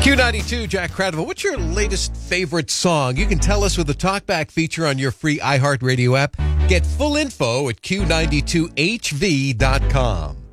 Q92, Jack Cradle. What's your latest favorite song? You can tell us with the TalkBack feature on your free iHeartRadio app. Get full info at Q92HV.com.